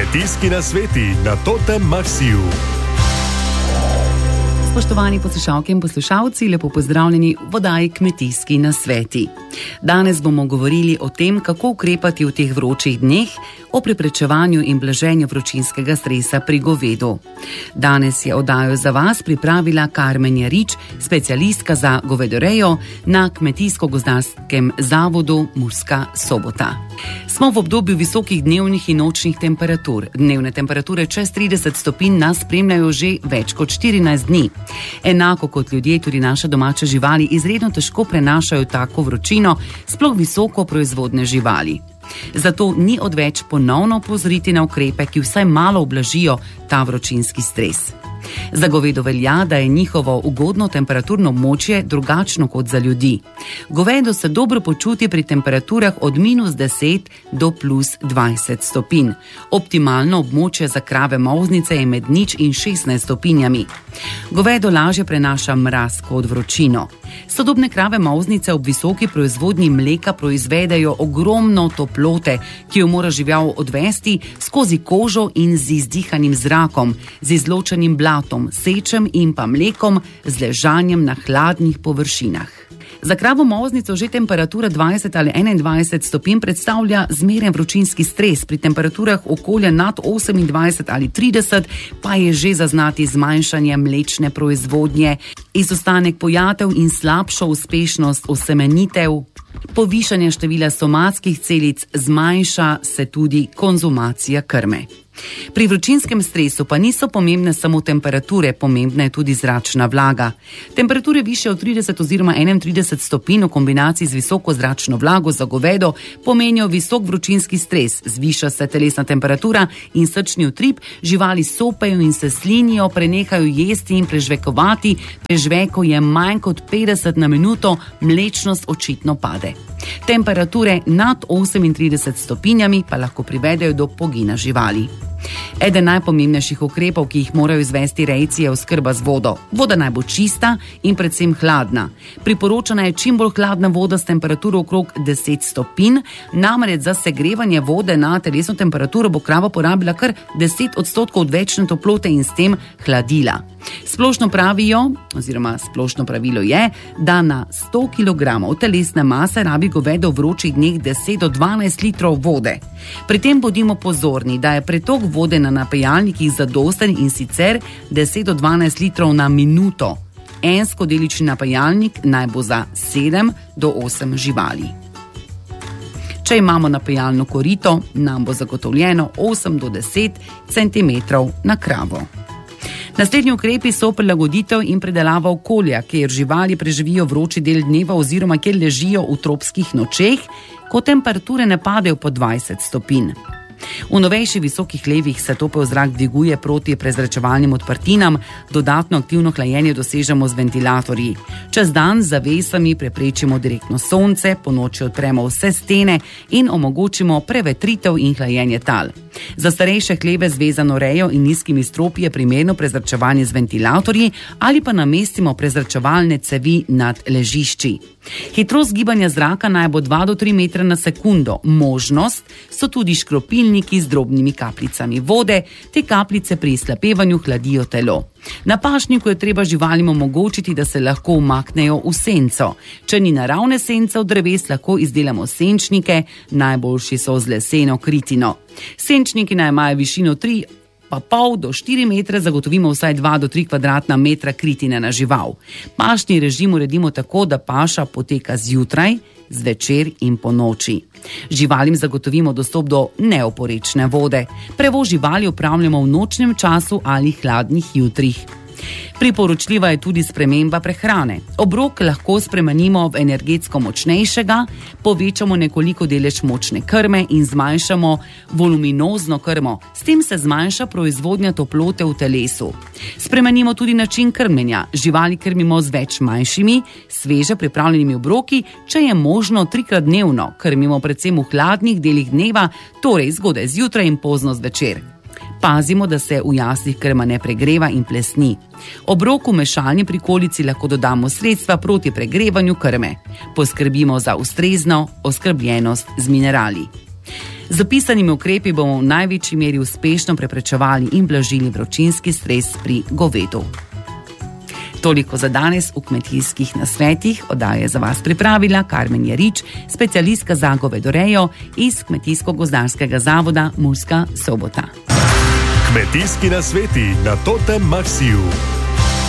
Kmetijski nasveti na Totem Maxiju. Spoštovani poslušalke in poslušalci, lepo pozdravljeni v oddaji Kmetijski nasveti. Danes bomo govorili o tem, kako ukrepati v teh vročih dneh, o preprečevanju in blaženju vročinskega stresa pri govedu. Danes je oddajo za vas pripravila Karmen Jarič, specialistka za govedorejo na Kmetijsko-gozdarskem zavodu Murska Sobota. Smo v obdobju visokih dnevnih in nočnih temperatur. Dnevne temperature čez 30 stopinj nas spremljajo že več kot 14 dni. Enako kot ljudje, tudi naše domače živali izredno težko prenašajo tako vročino, sploh visoko proizvodne živali. Zato ni odveč ponovno opozoriti na ukrepe, ki vsaj malo ublažijo ta vročinski stres. Za govedo velja, da je njihovo ugodno temperaturno območje drugačno kot za ljudi. Govedo se dobro počuti pri temperaturah od -10 do +20 stopinj. Optimalno območje za krave molznice je med 0 in 16 stopinjami. Govedo lažje prenaša mraz kot vročino. Sodobne krave molznice ob visoki proizvodnji mleka proizvedejo ogromno toplote, ki jo mora žival odvesti skozi kožo in z izdihanim zrakom, z izločenim blatom, sečem in pa mlekom, z ležanjem na hladnih površinah. Za kravo molznico že temperatura 20 ali 21 stopinj predstavlja zmeren vročinski stres, pri temperaturah okolja nad 28 ali 30 pa je že zaznati zmanjšanje mlečne proizvodnje, izostanek pojatev in slabšo uspešnost osemenitev, povišanje števila somatskih celic, zmanjša se tudi konzumacija krme. Pri vročinskem stresu pa niso pomembne samo temperature, pomembna je tudi zračna vlaga. Temperature više od 30 oziroma 31 stopinj v kombinaciji z visoko zračno vlago za govedo pomenijo visok vročinski stres, zviša se telesna temperatura in srčni utrip, živali sopejo in se slinijo, prenehajo jesti in prežvekovati, prežveko je manj kot 50 na minuto, mlečnost očitno pade. Temperature nad 38 stopinjami pa lahko privedejo do pogina živali. Eden najpomembnejših ukrepov, ki jih morajo izvesti rejci, je oskrba z vodo. Voda naj bo čista in predvsem hladna. Priporočena je čim bolj hladna voda s temperaturo okrog 10 stopinj, namreč za segrevanje vode na telesno temperaturo bo krava porabila kar 10% odvečne toplote in s tem hladila. Splošno pravilo je, da na 100 kg telesne mase rabi govedo v vročih dneh 10 do 12 litrov vode. Pri tem bodimo pozorni, da je pretok vode na napajalnikih zadosten in sicer 10 do 12 litrov na minuto. En skodelični napajalnik naj bo za 7 do 8 živali. Če imamo napajalno korito, nam bo zagotovljeno 8 do 10 cm na kravo. Naslednji ukrepi so prilagoditev in predelava okolja, kjer živali preživijo vroči del dneva oziroma kjer ležijo v tropskih nočeh, ko temperature ne padejo pod 20 stopinj. V novejših visokih hlevih se topel zrak dviguje proti prezračevalnim odprtinam, dodatno aktivno hlajenje dosežemo z ventilatorji. Čez dan z zavesami preprečimo direktno sonce, ponoči odpremo vse stene in omogočimo prevetritev in hlajenje tal. Za starejše hleve z vezano rejo in nizkimi stropi je primerno prezračevanje z ventilatorji ali pa namestimo prezračevalne cevi nad ležišči. Hitrost gibanja zraka naj bo 2 do 3 metra na sekundo. Možnost so tudi škropilniki z drobnimi kapljicami vode. Te kapljice pri izhlapevanju hladijo telo. Na pašniku je treba živalim omogočiti, da se lahko umaknejo v senco. Če ni naravne sence od dreves, lahko izdelamo senčnike, najboljši so z leseno kritino. Senčniki naj imajo višino 3,5 do 4 metre, zagotovimo vsaj 2 do 3 kvadratna metra kritine na žival. Pašni režim uredimo tako, da paša poteka zjutraj, zvečer in ponoči. Živalim zagotovimo dostop do neoporečne vode. Prevoz živali opravljamo v nočnem času ali hladnih jutrih. Priporočljiva je tudi sprememba prehrane. Obrok lahko spremenimo v energetsko močnejšega, povečamo nekoliko delež močne krme in zmanjšamo voluminozno krmo. S tem se zmanjša proizvodnja toplote v telesu. Spremenimo tudi način krmenja. Živali krmimo z več manjšimi, sveže pripravljenimi obroki, če je možno 3-krat dnevno. Krmimo predvsem v hladnih delih dneva, torej zgodaj zjutraj in pozno zvečer. Pazimo, da se v jaslih krma ne pregreva in plesni. Obroku mešalni prikolici lahko dodamo sredstva proti pregrevanju krme. Poskrbimo za ustrezno oskrbljenost z minerali. Z opisanimi ukrepi bomo v največji meri uspešno preprečevali in blažili vročinski stres pri govedu. Toliko za danes v kmetijskih nasvetih. Oddajo je za vas pripravila Karmen Jarič, specialistka za govedorejo iz Kmetijsko-gozdarskega zavoda Murska Sobota. Kmetijski nasveti na Totem Maxiju.